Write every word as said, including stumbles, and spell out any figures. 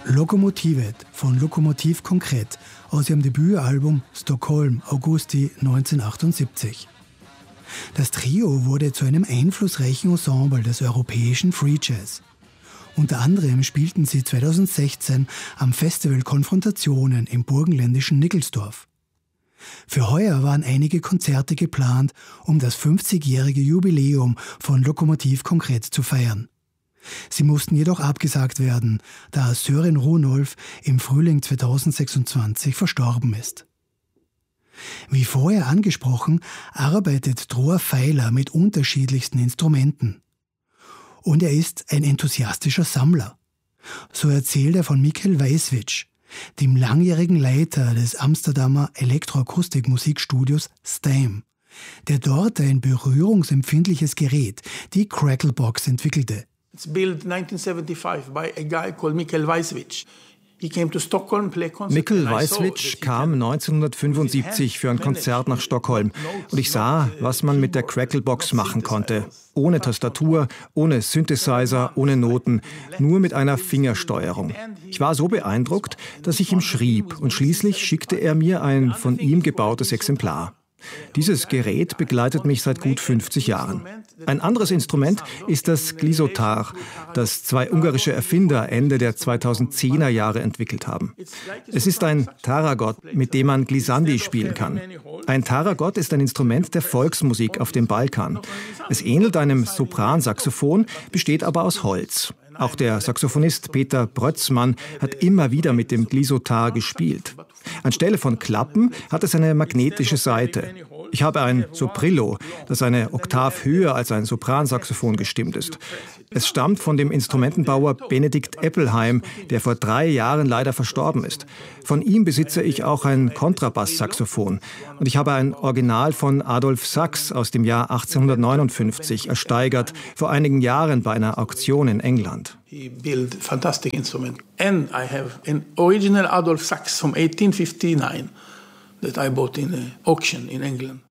Lokomotivet von Lokomotiv Konkret aus ihrem Debütalbum Stockholm, Augusti neunzehnhundertachtundsiebzig. Das Trio wurde zu einem einflussreichen Ensemble des europäischen Free Jazz. Unter anderem spielten sie zweitausendsechzehn am Festival Konfrontationen im burgenländischen Nickelsdorf. Für heuer waren einige Konzerte geplant, um das fünfzigjährige Jubiläum von Lokomotiv Konkret zu feiern. Sie mussten jedoch abgesagt werden, da Sören Runolf im Frühling zweitausendsechsundzwanzig verstorben ist. Wie vorher angesprochen, arbeitet Dror Feiler mit unterschiedlichsten Instrumenten. Und er ist ein enthusiastischer Sammler. So erzählt er von Michael Weiswitsch, dem langjährigen Leiter des Amsterdamer Elektroakustikmusikstudios Stame, der dort ein berührungsempfindliches Gerät, die Cracklebox, entwickelte. It's built nineteen seventy-five by a guy called Michael Weiswitsch. Michael Weiswitsch kam neunzehnhundertfünfundsiebzig für ein Konzert nach Stockholm und ich sah, was man mit der Cracklebox machen konnte. Ohne Tastatur, ohne Synthesizer, ohne Noten, nur mit einer Fingersteuerung. Ich war so beeindruckt, dass ich ihm schrieb und schließlich schickte er mir ein von ihm gebautes Exemplar. Dieses Gerät begleitet mich seit gut fünfzig Jahren. Ein anderes Instrument ist das Glisotar, das zwei ungarische Erfinder Ende der zweitausendzehner Jahre entwickelt haben. Es ist ein Taragot, mit dem man Glissandi spielen kann. Ein Taragot ist ein Instrument der Volksmusik auf dem Balkan. Es ähnelt einem Sopransaxophon, besteht aber aus Holz. Auch der Saxophonist Peter Brötzmann hat immer wieder mit dem Glisotar gespielt. Anstelle von Klappen hat es eine magnetische Seite. Ich habe ein Soprillo, das eine Oktav höher als ein Sopransaxophon gestimmt ist. Es stammt von dem Instrumentenbauer Benedikt Eppelheim, der vor drei Jahren leider verstorben ist. Von ihm besitze ich auch ein Kontrabasssaxophon. Und ich habe ein Original von Adolf Sachs aus dem Jahr achtzehnhundertneunundfünfzig ersteigert, vor einigen Jahren bei einer Auktion in England. He built fantastic instrument. And I have an original Adolf Sachs from eighteen fifty-nine that I bought in an auction in England.